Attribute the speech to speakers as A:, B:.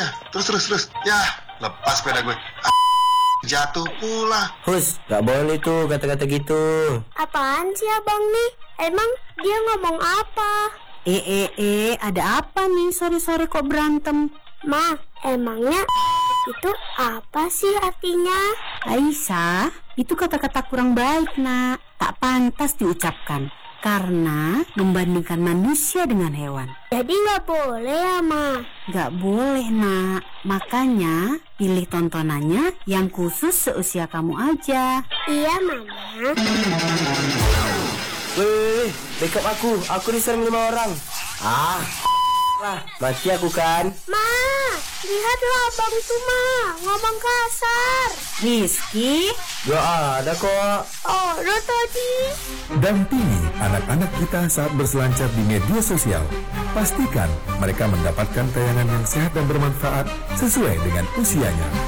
A: Terus. Ya, lepas sepeda gue. Jatuh pula.
B: Hus, gak boleh tuh kata-kata gitu.
C: Apaan sih abang nih? Emang dia ngomong apa?
D: Ada apa nih sore-sore kok berantem?
C: Ma, emangnya itu apa sih artinya?
D: Aisyah, itu kata-kata kurang baik, nak. Tak pantas diucapkan karena membandingkan manusia dengan hewan.
C: Jadi nggak boleh ya, Ma?
D: Gak boleh, nak. Makanya pilih tontonannya yang khusus seusia kamu aja.
C: Iya, Mama.
B: Weh, backup aku diserang 5 orang. Mati aku kan.
C: Ma, lihatlah abang itu, Ma. Ngomong kasar.
D: Rizky,
B: Gak ada kok.
C: Oh, lo tadi.
E: Dampingi anak-anak kita saat berselancar di media sosial. Pastikan mereka mendapatkan tayangan yang sehat dan bermanfaat sesuai dengan usianya.